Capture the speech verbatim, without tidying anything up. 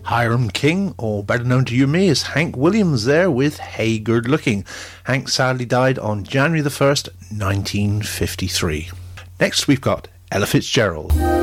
Hiram King, or better known to you and me as Hank Williams there with Hey Good Looking. Hank sadly died on January the first, nineteen fifty-three. Next we've got Ella Fitzgerald.